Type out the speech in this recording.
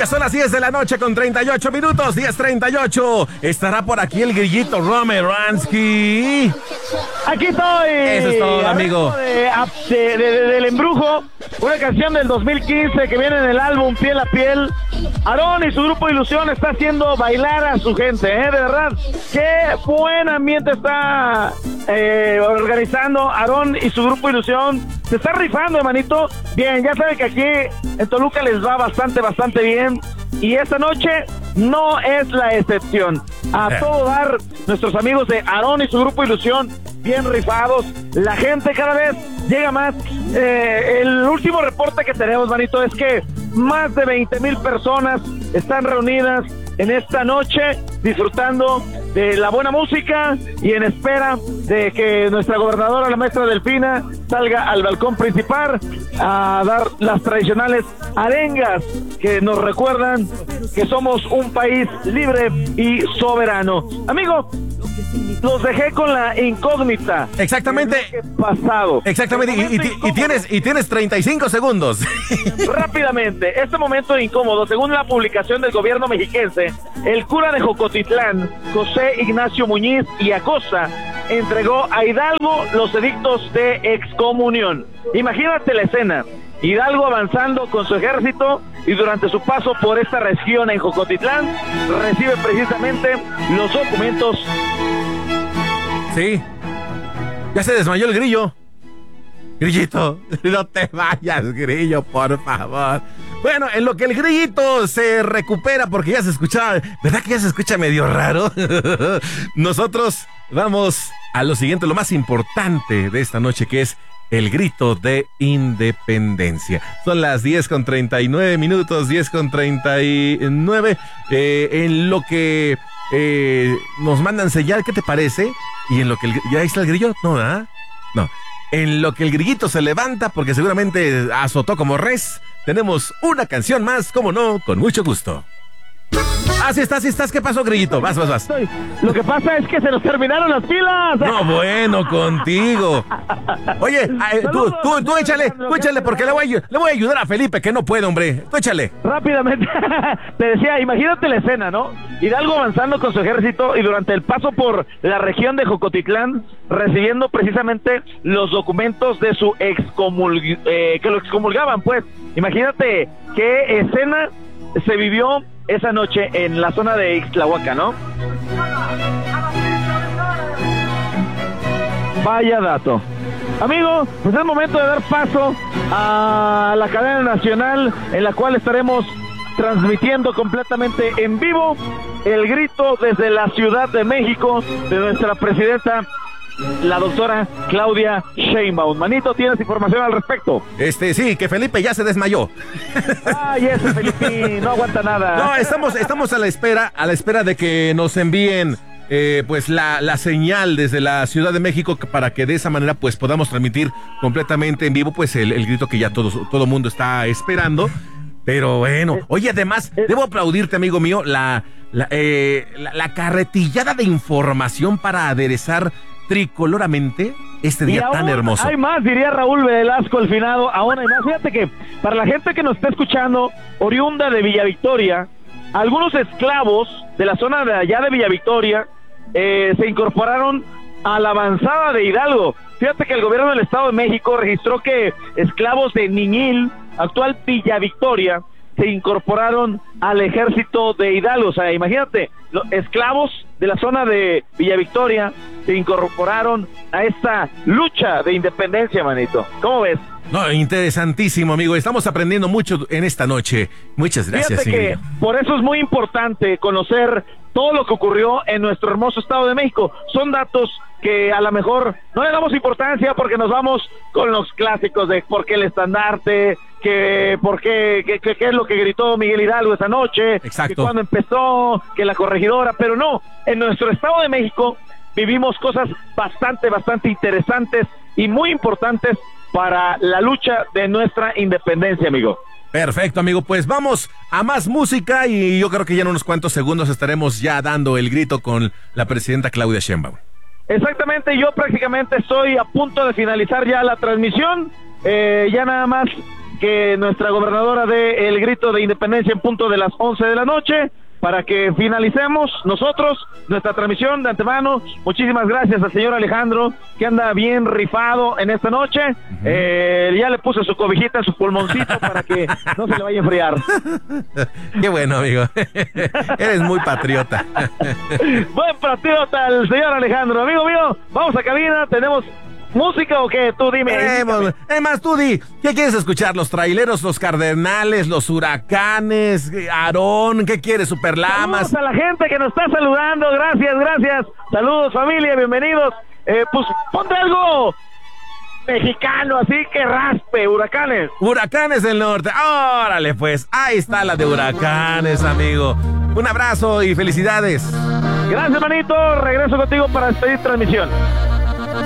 Ya son las 10 de la noche con 38 minutos, 10:38. Estará por aquí el grillito Romeransky. Aquí estoy. Eso es todo, amigo. Del Embrujo, una canción del 2015 que viene en el álbum Piel a Piel. Aarón y su grupo Ilusión está haciendo bailar a su gente, de verdad. Qué buen ambiente está organizando Aarón y su grupo Ilusión. Se está rifando, hermanito. Bien, ya saben que aquí en Toluca les va bastante bien. Y esta noche no es la excepción. A todo dar, nuestros amigos de Aarón y su grupo Ilusión, bien rifados. La gente cada vez llega más. El último reporte que tenemos, manito, es que más de 20,000 personas están reunidas en esta noche disfrutando de la buena música y en espera de que nuestra gobernadora, la maestra Delfina, salga al balcón principal a dar las tradicionales arengas que nos recuerdan que somos un país libre y soberano. Amigo, los dejé con la incógnita. Exactamente. ¿Qué pasado? Exactamente. Y tienes 35 segundos. Rápidamente, este momento incómodo, según la publicación del gobierno mexiquense, el cura de Jocotitlán, José Ignacio Muñiz y Acosta, entregó a Hidalgo los edictos de excomunión. Imagínate la escena. Hidalgo avanzando con su ejército y durante su paso por esta región en Jocotitlán recibe precisamente los documentos. Sí, ya se desmayó el grillo. Grillito, no te vayas, grillo, por favor. Bueno, en lo que el grillito se recupera, porque ya se escuchaba, ¿verdad que ya se escucha medio raro? Nosotros vamos a lo siguiente, lo más importante de esta noche, que es el grito de independencia. Son las 10:39 minutos, 10:39. En lo que nos mandan sellar, ¿qué te parece? Y en lo que ¿ya está el grillo? No, ¿verdad? No. En lo que el grillito se levanta, porque seguramente azotó como res, tenemos una canción más, como no, con mucho gusto. Sí estás. ¿Qué pasó, grillito? Vas. Lo que pasa es que se nos terminaron las pilas. No, bueno, contigo. Oye, tú échale, porque le voy a ayudar a Felipe, que no puede, hombre. Tú échale. Rápidamente, te decía, imagínate la escena, ¿no? Hidalgo avanzando con su ejército y durante el paso por la región de Jocotitlán, recibiendo precisamente los documentos de su que lo excomulgaban, pues. Imagínate qué escena se vivió esa noche en la zona de Ixtlahuaca, ¿no? Vaya dato. Amigo, pues es momento de dar paso a la cadena nacional en la cual estaremos transmitiendo completamente en vivo el grito desde la Ciudad de México de nuestra presidenta, la doctora Claudia Sheinbaum. Manito, ¿tienes información al respecto? Sí, que Felipe ya se desmayó. Ay, ese Felipe no aguanta nada. No, estamos a la espera de que nos envíen pues la señal desde la Ciudad de México para que de esa manera pues podamos transmitir completamente en vivo pues el grito que ya todo mundo está esperando. Pero bueno, oye, además, debo aplaudirte, amigo mío, la carretillada de información para aderezar tricoloramente este día tan hermoso. Hay más, diría Raúl Velasco, el finado, aún hay más. Fíjate que para la gente que nos está escuchando, oriunda de Villa Victoria, algunos esclavos de la zona de allá de Villa Victoria se incorporaron a la avanzada de Hidalgo. Fíjate que el gobierno del Estado de México registró que esclavos de Niñil, actual Villa Victoria, se incorporaron al ejército de Hidalgo. O sea, imagínate, los esclavos de la zona de Villa Victoria se incorporaron a esta lucha de independencia, manito. ¿Cómo ves? No, interesantísimo, amigo. Estamos aprendiendo mucho en esta noche. Muchas gracias. Fíjate que por eso es muy importante conocer todo lo que ocurrió en nuestro hermoso Estado de México. Son datos que a lo mejor no le damos importancia porque nos vamos con los clásicos de por qué el estandarte, qué es lo que gritó Miguel Hidalgo esa noche, exacto, que cuando empezó, que la corregidora, pero no, en nuestro Estado de México vivimos cosas bastante interesantes y muy importantes para la lucha de nuestra independencia, amigo. Perfecto, amigo, pues vamos a más música y yo creo que ya en unos cuantos segundos estaremos ya dando el grito con la presidenta Claudia Sheinbaum. Exactamente, yo prácticamente estoy a punto de finalizar ya la transmisión, ya nada más que nuestra gobernadora dé el grito de independencia en punto de las 11 de la noche, para que finalicemos nosotros nuestra transmisión de antemano. Muchísimas gracias al señor Alejandro, que anda bien rifado en esta noche. Ya le puse su cobijita en su pulmoncito para que no se le vaya a enfriar. Qué bueno, amigo. Eres muy patriota. Buen patriota el señor Alejandro. Amigo mío, vamos a cabina, tenemos... ¿música o qué? Tú dime. Además, tú di, ¿qué quieres escuchar? ¿Los traileros, los cardenales, los huracanes, Aarón? ¿Qué quieres, Superlamas? Saludos a la gente que nos está saludando, gracias. Saludos, familia, bienvenidos. Pues ponte algo mexicano, así que raspe, Huracanes. Huracanes del Norte, órale pues, ahí está la de Huracanes, amigo. Un abrazo y felicidades. Gracias, manito, regreso contigo para despedir transmisión.